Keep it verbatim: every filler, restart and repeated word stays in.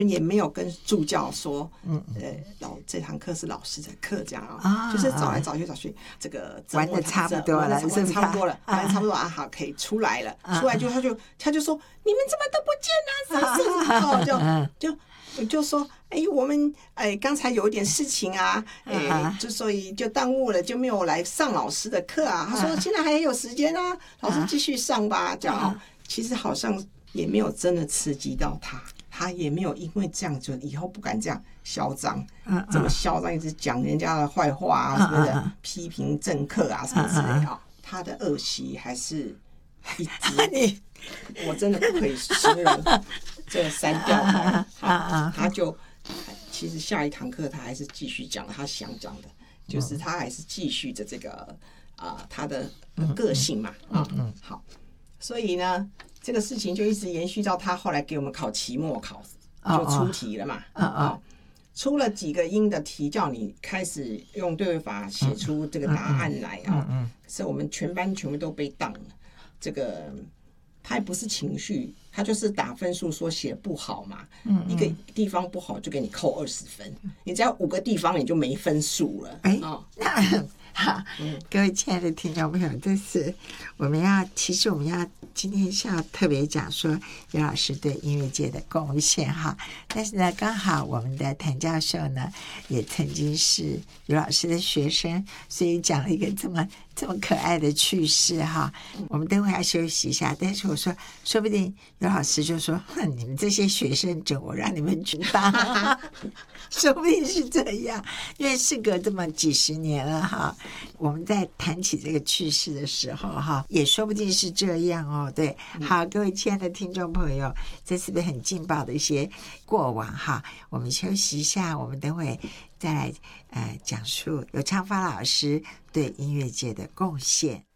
也没有跟助教说，嗯，呃，老这堂课是老师的课，这样啊、哦，就是找来找去找去，这个玩的差不多了， 玩差不多了，玩差不多啊，好，可以出来了，出来就他就他就说，你们怎么都不见啊？什么事？哦，就就就说，哎，我们哎刚才有一点事情啊，哎，就所以就耽误了，就没有来上老师的课啊。他说现在还有时间啊，老师继续上吧，这样。其实好像也没有真的刺激到他。他也没有因为这样就以后不敢这样嚣张，这么嚣张一直讲人家的坏话啊什么的，批评政客啊什么之类的。他的恶习还是一直，我真的不可以形容，这删掉他，他就其实下一堂课他还是继续讲他想讲的，就是他还是继续着这个啊、呃、他的个性嘛啊，好，所以呢。这个事情就一直延续到他后来给我们考期末考，就出题了嘛。哦哦、出了几个音的题，叫你开始用对位法写出这个答案来啊。嗯、可是我们全班全部都被当了。这个他也不是情绪，他就是打分数说写不好嘛。嗯、一个地方不好就给你扣二十分，你只要五个地方你就没分数了。 哎、哦，那好，各位亲爱的听众朋友，这是我们要，其实我们要今天是要特别讲说尤老师对音乐界的贡献哈。但是呢，刚好我们的谭教授呢也曾经是尤老师的学生，所以讲了一个这么这么可爱的趣事哈。我们等会要休息一下，但是我说，说不定尤老师就说：“哼，你们这些学生整，我让你们去当。”说不定是这样，因为事隔这么几十年了哈，我们在谈起这个趣事的时候哈，也说不定是这样哦。对，好，各位亲爱的听众朋友，这是不是很劲爆的一些过往哈？我们休息一下，我们等会再来呃讲述尤昌发老师对音乐界的贡献。